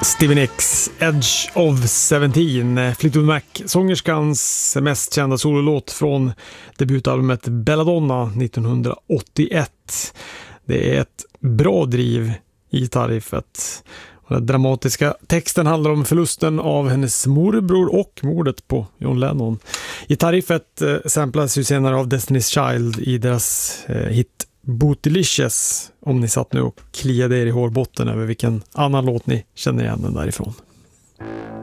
Stevie Nicks, Edge of 17, Fleetwood Mac, sångerskans mest kända sololåt från debutalbumet Belladonna 1981. Det är ett bra driv i gitarriffet. Den dramatiska texten handlar om förlusten av hennes morbror och mordet på John Lennon. Gitarriffet samplas ju senare av Destiny's Child i deras hit Bootylicious, om ni satt nu och kliade er i hårbotten över vilken annan låt ni känner igen den därifrån.